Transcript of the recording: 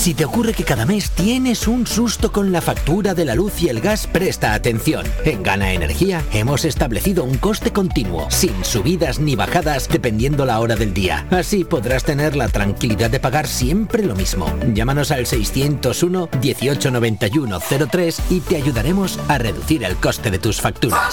Si te ocurre que cada mes tienes un susto con la factura de la luz y el gas, presta atención. En Gana Energía hemos establecido un coste continuo, sin subidas ni bajadas dependiendo la hora del día. Así podrás tener la tranquilidad de pagar siempre lo mismo. Llámanos al 601 1891 03 y te ayudaremos a reducir el coste de tus facturas.